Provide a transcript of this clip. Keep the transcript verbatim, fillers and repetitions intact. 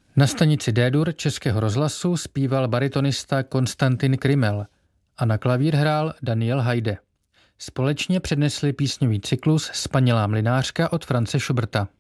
Na stanici D-dur Českého rozhlasu zpíval baritonista Konstantin Krymel a na klavír hrál Daniel Haide. Společně přednesli písňový cyklus Spanilá mlynářka od Franze Schuberta.